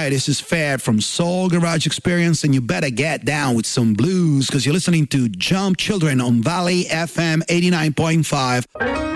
right, this is Fed from Soul Garage Experience, and you better get down with some blues because you're listening to Jump Children on Valley FM 89.5.